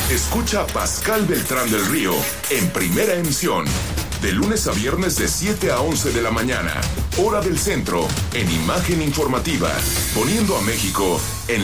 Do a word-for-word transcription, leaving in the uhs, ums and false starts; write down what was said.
Escucha a Pascal Beltrán del Río en Primera Emisión, de lunes a viernes de siete a once de la mañana, hora del centro, en Imagen Informativa, poniendo a México en